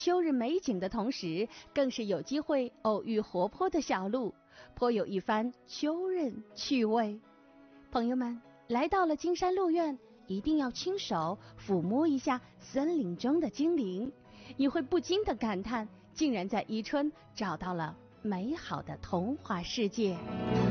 秋日美景的同时，更是有机会偶遇活泼的小鹿，颇有一番秋日趣味。朋友们，来到了金山鹿苑，一定要亲手抚摸一下森林中的精灵，你会不禁地感叹，竟然在宜春找到了美好的童话世界。